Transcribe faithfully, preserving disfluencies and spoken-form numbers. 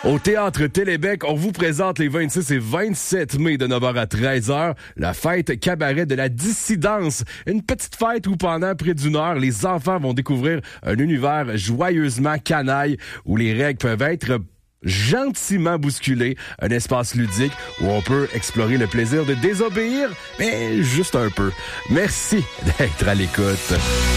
Au Théâtre Télébec, on vous présente les vingt-six et vingt-sept mai de neuf heures à treize heures, la fête cabaret de la dissidence. Une petite fête où pendant près d'une heure, les enfants vont découvrir un univers joyeusement canaille où les règles peuvent être gentiment bousculées. Un espace ludique où on peut explorer le plaisir de désobéir, mais juste un peu. Merci d'être à l'écoute.